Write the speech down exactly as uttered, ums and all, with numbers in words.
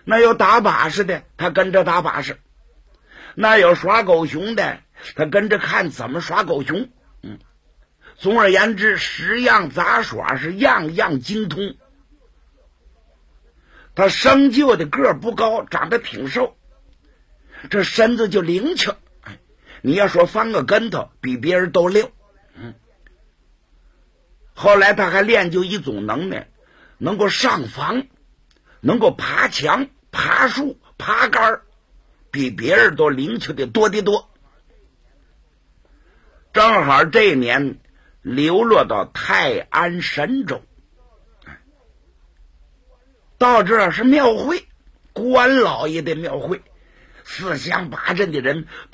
那有打把式的，他跟着打把式；那有耍狗熊的，他跟着看怎么耍狗熊。嗯，总而言之，十样杂耍是样样精通。他生就的个儿不高，长得挺瘦，这身子就灵巧。你要说翻个跟头，比别人都溜。嗯，后来他还练就一种能耐，能够上房，能够爬墙、爬树、爬杆，比别人都灵巧的多得多。正好这一年流落到泰安神州，到这儿是庙会，关老爷的庙会，四乡八镇的人